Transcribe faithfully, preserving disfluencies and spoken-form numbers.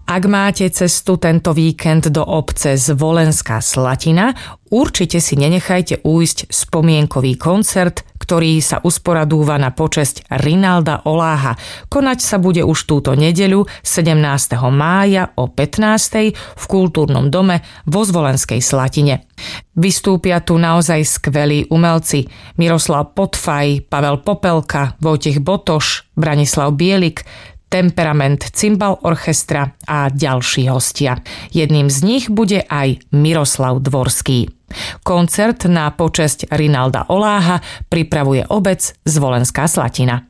Ak máte cestu tento víkend do obce Zvolenská Slatina, určite si nenechajte újsť spomienkový koncert, ktorý sa usporadúva na počesť Rinalda Oláha. Konať sa bude už túto nedeľu sedemnásteho mája o pätnástej v kultúrnom dome vo Zvolenskej Slatine. Vystúpia tu naozaj skvelí umelci: Miroslav Podfaj, Pavel Popelka, Vojtech Botoš, Branislav Bielik, Temperament Cimbal Orchestra a ďalší hostia. Jedným z nich bude aj Miroslav Dvorský. Koncert na počesť Rinalda Oláha pripravuje obec Zvolenská Slatina.